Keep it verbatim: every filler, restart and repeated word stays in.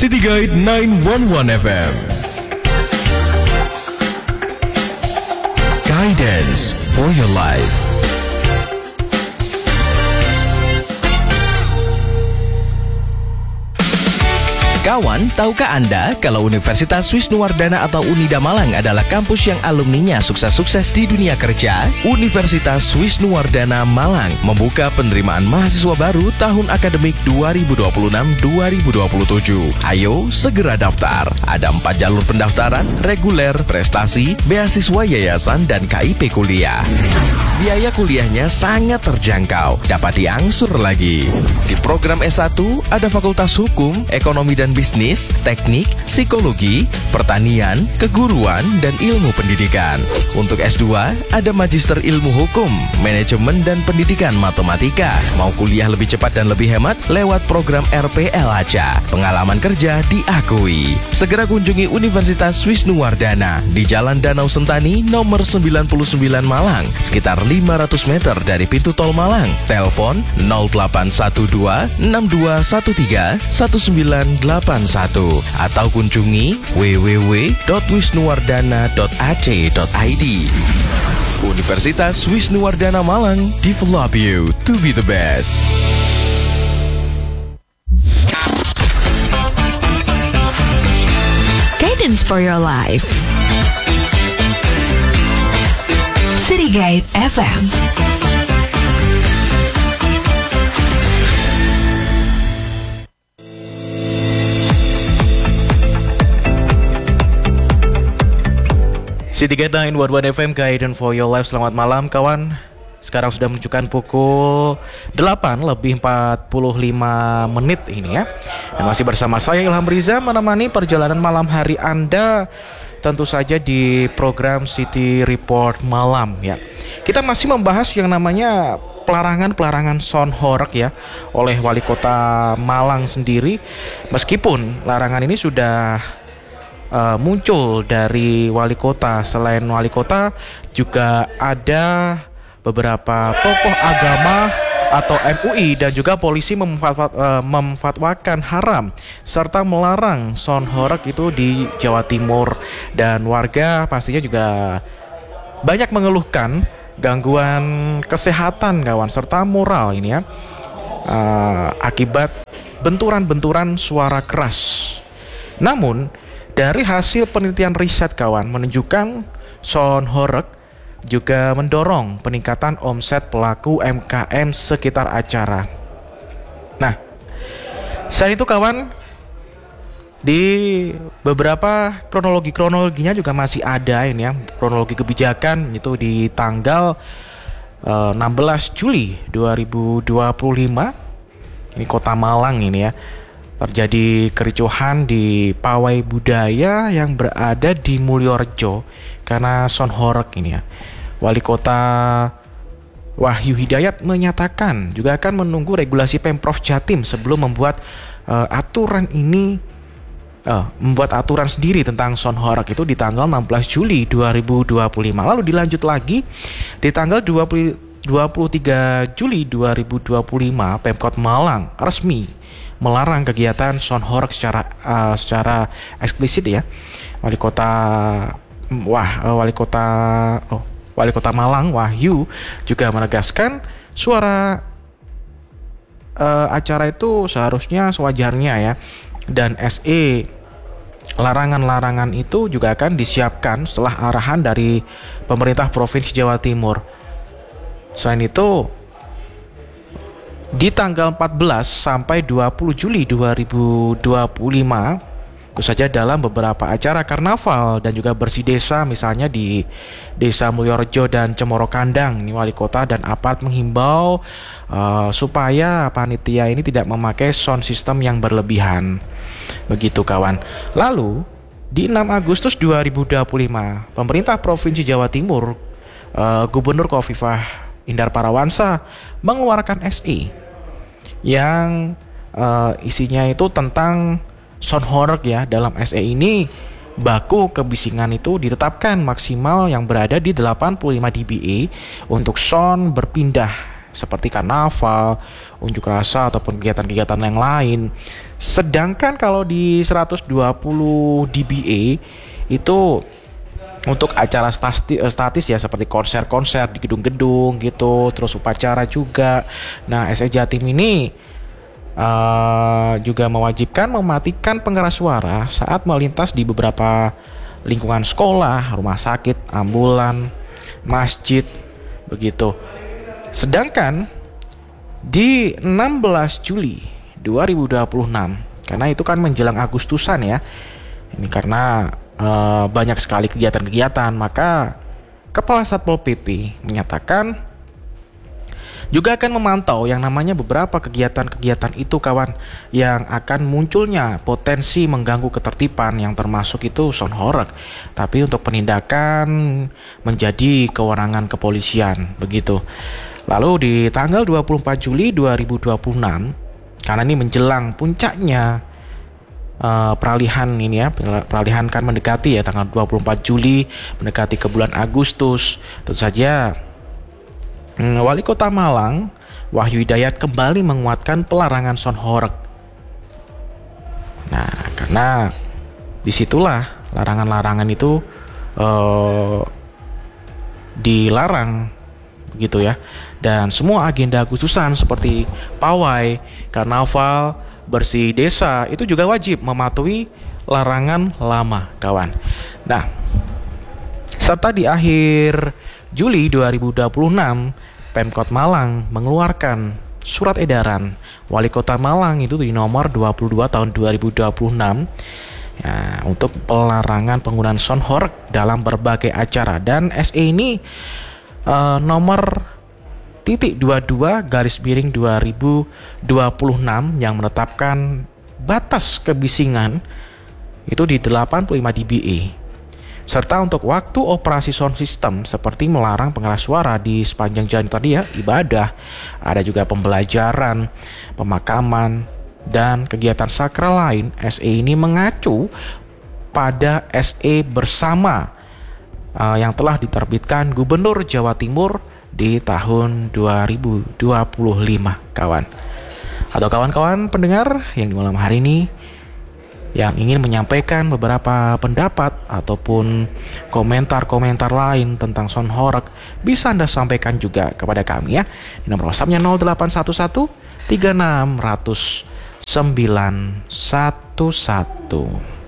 City Guide sembilan satu satu F M. Guidance for your life. Kawan, tahukah Anda kalau Universitas Wisnuwardana atau Unida Malang adalah kampus yang alumninya sukses-sukses di dunia kerja? Universitas Wisnuwardana Malang membuka penerimaan mahasiswa baru tahun akademik dua ribu dua puluh enam dua ribu dua puluh tujuh. Ayo segera daftar. Ada empat jalur pendaftaran: reguler, prestasi, beasiswa yayasan, dan K I P kuliah. Biaya kuliahnya sangat terjangkau, dapat diangsur lagi. Di program S satu ada Fakultas Hukum, Ekonomi dan Bisnis, Teknik, Psikologi, Pertanian, Keguruan, dan Ilmu Pendidikan. Untuk S dua ada Magister Ilmu Hukum, Manajemen dan Pendidikan Matematika. Mau kuliah lebih cepat dan lebih hemat lewat program R P L aja. Pengalaman kerja diakui. Segera kunjungi Universitas Wisnuwardana di Jalan Danau Sentani nomor sembilan puluh sembilan Malang, sekitar lima ratus meter dari pintu tol Malang. Telepon nol delapan satu dua enam dua satu tiga satu sembilan delapan satu atau kunjungi w w w dot wisnuwardana dot a c dot i d. Universitas Wisnuwardana Malang, develop you to be the best. Guidance for your life. City Guide F M. City Guide sembilan satu satu F M, Guidance for your life. Selamat malam kawan. Sekarang sudah menunjukkan pukul delapan lebih empat puluh lima menit ini ya. Dan masih bersama saya Ilham Riza menemani perjalanan malam hari Anda, tentu saja di program City Report Malam ya. Kita masih membahas yang namanya pelarangan-pelarangan sound horeg ya oleh Wali Kota Malang sendiri. Meskipun larangan ini sudah uh, muncul dari Wali Kota, selain Wali Kota juga ada beberapa tokoh agama atau M U I dan juga polisi memfatwa, uh, memfatwakan haram serta melarang sound horeg itu di Jawa Timur, dan warga pastinya juga banyak mengeluhkan gangguan kesehatan kawan serta moral ini ya, uh, akibat benturan-benturan suara keras. Namun dari hasil penelitian riset kawan menunjukkan sound horeg juga mendorong peningkatan omset pelaku M K M sekitar acara. Nah, selain itu kawan, di beberapa kronologi-kronologinya juga masih ada ini ya, kronologi kebijakan itu di tanggal uh, enam belas Juli dua ribu dua puluh lima. Ini Kota Malang ini ya. Terjadi kericuhan di pawai budaya yang berada di Mulyorejo karena sound horeg ini ya. Wali Kota Wahyu Hidayat menyatakan juga akan menunggu regulasi Pemprov Jatim sebelum membuat uh, aturan ini uh, membuat aturan sendiri tentang sound horeg itu di tanggal enam belas Juli dua ribu dua puluh lima. Lalu dilanjut lagi di tanggal dua puluh tiga Juli dua ribu dua puluh lima, Pemkot Malang resmi melarang kegiatan sound horeg secara uh, secara eksplisit ya. Wali Kota Wah uh, Wali Kota oh, Wali Kota Malang Wahyu juga menegaskan suara uh, acara itu seharusnya sewajarnya ya, dan S E larangan-larangan itu juga akan disiapkan setelah arahan dari pemerintah Provinsi Jawa Timur. Selain itu, di tanggal empat belas sampai dua puluh Juli dua ribu dua puluh lima, itu saja dalam beberapa acara karnaval dan juga bersih desa, misalnya di Desa Mulyorejo dan Cemoro Kandang, ini Wali Kota dan Apart menghimbau uh, supaya panitia ini tidak memakai sound system yang berlebihan. Begitu kawan. Lalu di enam Agustus dua ribu dua puluh lima, pemerintah Provinsi Jawa Timur, uh, Gubernur Khofifah Indar Parawansa mengeluarkan S E yang uh, isinya itu tentang sound horeg ya. Dalam S E ini baku kebisingan itu ditetapkan maksimal yang berada di delapan puluh lima decibel untuk sound berpindah seperti karnaval, unjuk rasa ataupun kegiatan-kegiatan yang lain. Sedangkan kalau di seratus dua puluh D B A itu untuk acara stasti, statis ya seperti konser-konser di gedung-gedung gitu, terus upacara juga. Nah, S E Jatim ini uh, juga mewajibkan mematikan pengeras suara saat melintas di beberapa lingkungan sekolah, rumah sakit, ambulan, masjid, begitu. Sedangkan di enam belas Juli dua ribu dua puluh enam, karena itu kan menjelang Agustusan ya, ini karena uh, banyak sekali kegiatan-kegiatan, maka Kepala Satpol P P menyatakan juga akan memantau yang namanya beberapa kegiatan-kegiatan itu kawan, yang akan munculnya potensi mengganggu ketertiban yang termasuk itu sound horeg. Tapi untuk penindakan menjadi kewenangan kepolisian begitu. Lalu di tanggal dua puluh empat Juli dua ribu dua puluh enam, karena ini menjelang puncaknya uh, peralihan ini ya, peralihan kan mendekati ya, tanggal dua puluh empat Juli mendekati ke bulan Agustus. Tentu saja Wali Kota Malang, Wahyu Hidayat, kembali menguatkan pelarangan sound horeg. Nah, karena disitulah larangan-larangan itu uh, dilarang, begitu ya. Dan semua agenda Agustusan seperti pawai, karnaval, bersih desa itu juga wajib mematuhi larangan lama, kawan. Nah, serta di akhir Juli dua ribu dua puluh enam, Pemkot Malang mengeluarkan surat edaran Wali Kota Malang itu di nomor dua puluh dua tahun dua ribu dua puluh enam ya, untuk pelarangan penggunaan sound horeg dalam berbagai acara. Dan S E ini uh, nomor titik dua puluh dua garis miring dua ribu dua puluh enam yang menetapkan batas kebisingan itu di delapan puluh lima D B A. Serta untuk waktu operasi sound system seperti melarang pengeras suara di sepanjang jalan tadi ya, ibadah, ada juga pembelajaran, pemakaman, dan kegiatan sakral lain. S E ini mengacu pada S E bersama uh, yang telah diterbitkan Gubernur Jawa Timur di tahun dua ribu dua puluh lima, kawan. Atau kawan-kawan pendengar yang di malam hari ini yang ingin menyampaikan beberapa pendapat ataupun komentar-komentar lain tentang sound horeg, bisa Anda sampaikan juga kepada kami ya di nomor WhatsApp-nya nol delapan satu satu tiga enam nol nol sembilan satu satu.